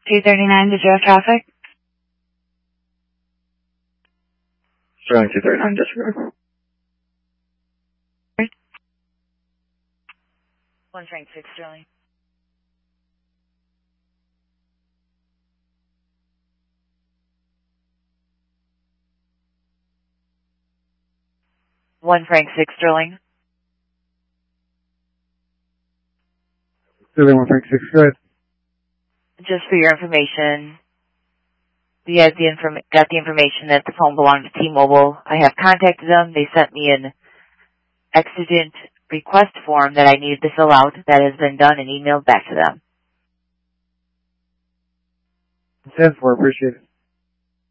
239, did you have traffic? Sterling 239, disregard. 1 Frank 6 Sterling. One Frank 6 Sterling. Sterling 1 Frank 6, go ahead. Just for your information, we had got the information that the phone belonged to T-Mobile. I have contacted them. They sent me an accident request form that I needed to fill out. That has been done and emailed back to them. 10-4, appreciate it.